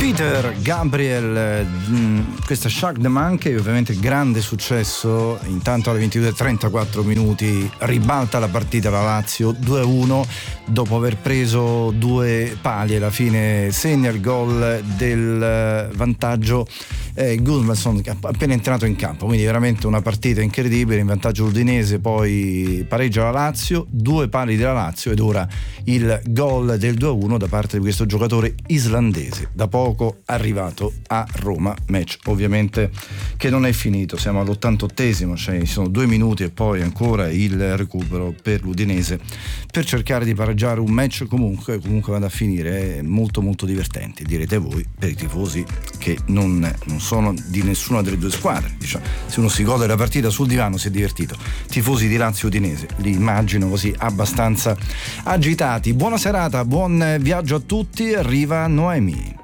Peter Gabriel, questa Shock the Monkey, ovviamente grande successo. Intanto alle 22:34 minuti ribalta la partita la Lazio 2-1 dopo aver preso due pali, alla fine segna il gol del vantaggio Gudmundsson appena entrato in campo, quindi veramente una partita incredibile, in vantaggio l'Udinese, poi pareggia la Lazio, due pali della Lazio ed ora il gol del 2-1 da parte di questo giocatore islandese, da poco arrivato a Roma, match ovviamente che non è finito, siamo all'88esimo, cioè ci sono 2 minuti e poi ancora il recupero per l'Udinese per cercare di pareggiare un match comunque vada a finire, è molto molto divertente, direte voi, per i tifosi che non sono di nessuna delle due squadre, diciamo. Se uno si gode la partita sul divano si è divertito, tifosi di Lazio Udinese li immagino così abbastanza agitati. Buona serata, buon viaggio a tutti, arriva Noemi.